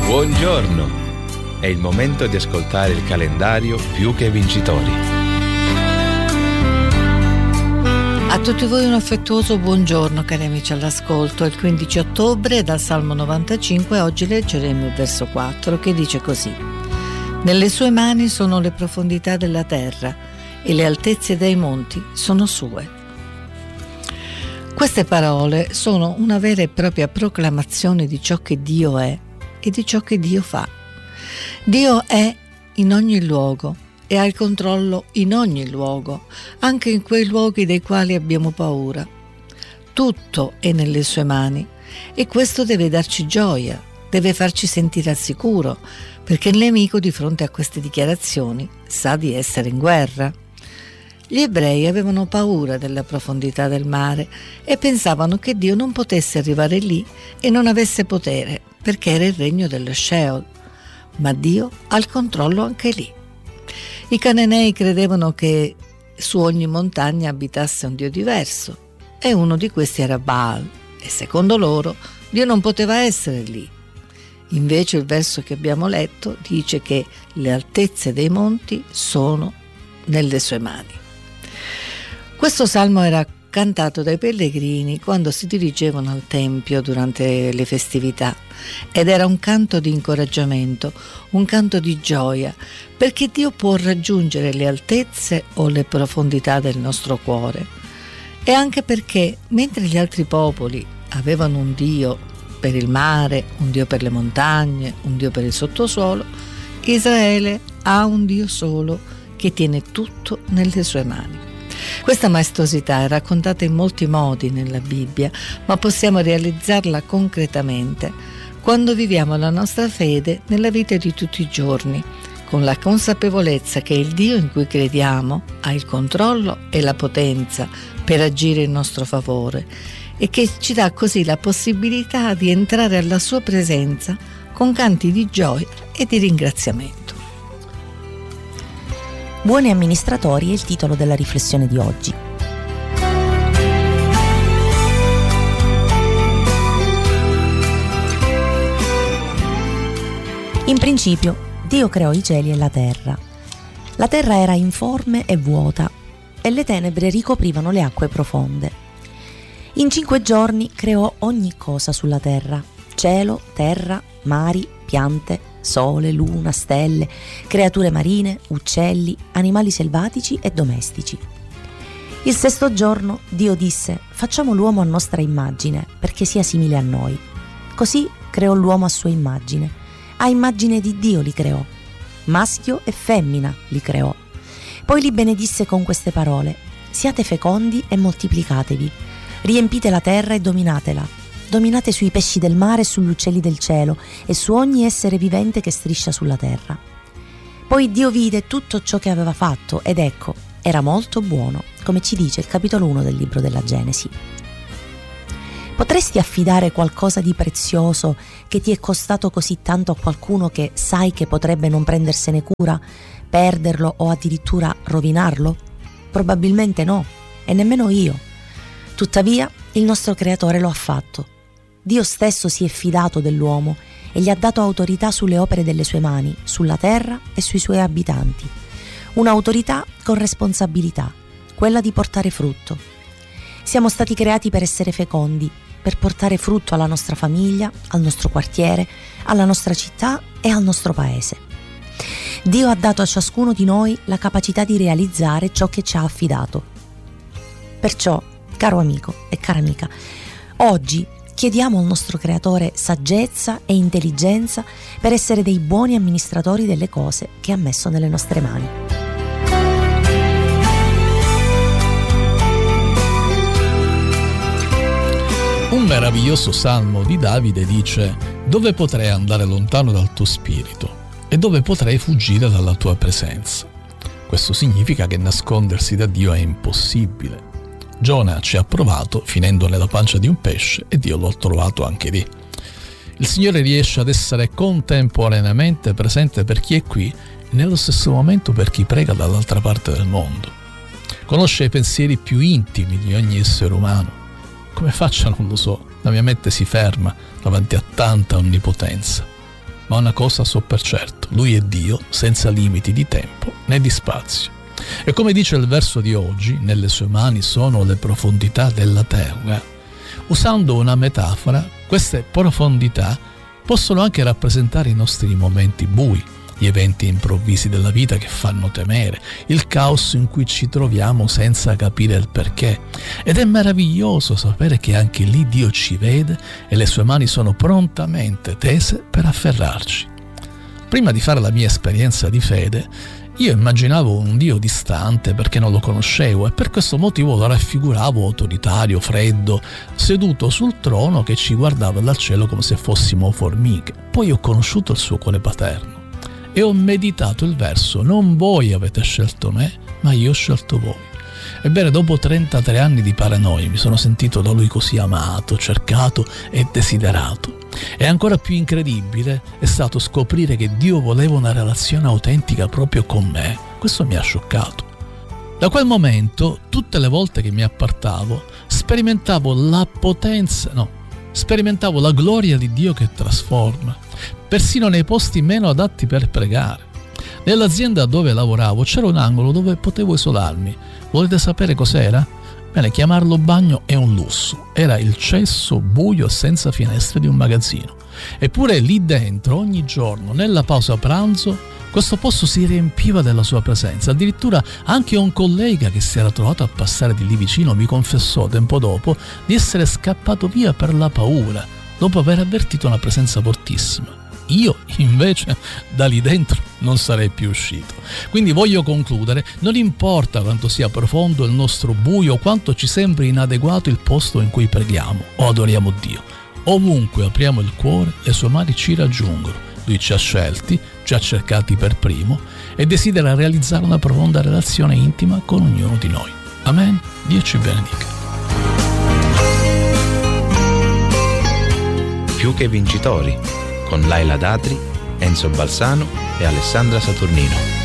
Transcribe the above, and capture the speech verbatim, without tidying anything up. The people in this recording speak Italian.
Buongiorno! È il momento di ascoltare il calendario Più che Vincitori. A tutti voi un affettuoso buongiorno, cari amici all'ascolto. È il quindici ottobre, dal Salmo novantacinque, oggi leggeremo il verso quattro che dice così: Nelle sue mani sono le profondità della terra e le altezze dei monti sono sue. Queste parole sono una vera e propria proclamazione di ciò che Dio è e di ciò che Dio fa. Dio è in ogni luogo e ha il controllo in ogni luogo, anche in quei luoghi dei quali abbiamo paura. Tutto è nelle sue mani e questo deve darci gioia, deve farci sentire al sicuro, perché il nemico di fronte a queste dichiarazioni sa di essere in guerra. Gli ebrei avevano paura della profondità del mare e pensavano che Dio non potesse arrivare lì e non avesse potere, perché era il regno dello Sheol. Ma Dio ha il controllo anche lì. I cananei credevano che su ogni montagna abitasse un Dio diverso, e uno di questi era Baal, e secondo loro Dio non poteva essere lì. Invece il verso che abbiamo letto dice che le altezze dei monti sono nelle sue mani. Questo salmo era cantato dai pellegrini quando si dirigevano al Tempio durante le festività ed era un canto di incoraggiamento, un canto di gioia, perché Dio può raggiungere le altezze o le profondità del nostro cuore. E anche perché mentre gli altri popoli avevano un Dio per il mare, un Dio per le montagne, un Dio per il sottosuolo, Israele ha un Dio solo che tiene tutto nelle sue mani. Questa maestosità è raccontata in molti modi nella Bibbia, ma possiamo realizzarla concretamente quando viviamo la nostra fede nella vita di tutti i giorni, con la consapevolezza che il Dio in cui crediamo ha il controllo e la potenza per agire in nostro favore e che ci dà così la possibilità di entrare alla sua presenza con canti di gioia e di ringraziamento. Buoni amministratori è il titolo della riflessione di oggi. In principio, Dio creò i cieli e la terra. La terra era informe e vuota, e le tenebre ricoprivano le acque profonde. In cinque giorni creò ogni cosa sulla terra: cielo, terra, mari, piante, sole, luna, stelle, creature marine, uccelli, animali selvatici e domestici. Il sesto giorno Dio disse: facciamo l'uomo a nostra immagine, perché sia simile a noi. Così creò l'uomo a sua immagine. A immagine di Dio li creò. Maschio e femmina li creò. Poi li benedisse con queste parole: siate fecondi e moltiplicatevi, riempite la terra e dominatela. Dominate sui pesci del mare e sugli uccelli del cielo e su ogni essere vivente che striscia sulla terra. Poi Dio vide tutto ciò che aveva fatto ed ecco, era molto buono, come ci dice il capitolo uno del libro della Genesi. Potresti affidare qualcosa di prezioso che ti è costato così tanto a qualcuno che sai che potrebbe non prendersene cura, perderlo o addirittura rovinarlo? Probabilmente no, e nemmeno io. Tuttavia, il nostro Creatore lo ha fatto. Dio stesso si è fidato dell'uomo e gli ha dato autorità sulle opere delle sue mani, sulla terra e sui suoi abitanti. Un'autorità con responsabilità, quella di portare frutto. Siamo stati creati per essere fecondi, per portare frutto alla nostra famiglia, al nostro quartiere, alla nostra città e al nostro paese. Dio ha dato a ciascuno di noi la capacità di realizzare ciò che ci ha affidato. Perciò, caro amico e cara amica, oggi chiediamo al nostro Creatore saggezza e intelligenza per essere dei buoni amministratori delle cose che ha messo nelle nostre mani. Un meraviglioso salmo di Davide dice: dove potrei andare lontano dal tuo spirito e dove potrei fuggire dalla tua presenza? Questo significa che nascondersi da Dio è impossibile. Giona ci ha provato finendo nella pancia di un pesce e Dio lo ha trovato anche lì. Il Signore riesce ad essere contemporaneamente presente per chi è qui e nello stesso momento per chi prega dall'altra parte del mondo. Conosce i pensieri più intimi di ogni essere umano. Come faccia non lo so, la mia mente si ferma davanti a tanta onnipotenza. ma una cosa so per certo: Lui è Dio senza limiti di tempo né di spazio. E come dice il verso di oggi, nelle sue mani sono le profondità della terra. Usando una metafora, queste profondità possono anche rappresentare i nostri momenti bui, gli eventi improvvisi della vita che fanno temere, il caos in cui ci troviamo senza capire il perché. Ed è meraviglioso sapere che anche lì Dio ci vede e le sue mani sono prontamente tese per afferrarci. Prima di fare la mia esperienza di fede, io immaginavo un Dio distante perché non lo conoscevo e per questo motivo lo raffiguravo autoritario, freddo, seduto sul trono che ci guardava dal cielo come se fossimo formiche. Poi ho conosciuto il suo cuore paterno e ho meditato il verso: non voi avete scelto me, ma io ho scelto voi. Ebbene, dopo trentatré anni di paranoia mi sono sentito da lui così amato, cercato e desiderato. E ancora più incredibile è stato scoprire che Dio voleva una relazione autentica proprio con me. Questo mi ha scioccato. Da quel momento, tutte le volte che mi appartavo, sperimentavo la potenza, no, sperimentavo la gloria di Dio che trasforma, persino nei posti meno adatti per pregare. Nell'azienda dove lavoravo c'era un angolo dove potevo isolarmi. Volete sapere cos'era? Bene, chiamarlo bagno è un lusso. Era il cesso buio senza finestre di un magazzino. Eppure lì dentro, ogni giorno, nella pausa pranzo, questo posto si riempiva della sua presenza. Addirittura anche un collega che si era trovato a passare di lì vicino mi confessò tempo dopo di essere scappato via per la paura, dopo aver avvertito una presenza fortissima. Io invece da lì dentro non sarei più uscito. Quindi voglio concludere: non importa quanto sia profondo il nostro buio, quanto ci sembri inadeguato il posto in cui preghiamo o adoriamo Dio, ovunque apriamo il cuore, le sue mani ci raggiungono. Lui ci ha scelti, ci ha cercati per primo e desidera realizzare una profonda relazione intima con ognuno di noi. Amen. Dio ci benedica. Più che vincitori, con Laila Datri, Enzo Balsano e Alessandra Saturnino.